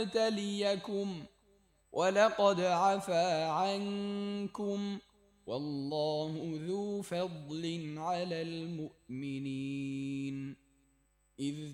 ليبتليكم ولقد عفا عنكم والله ذو فضل على المؤمنين إذ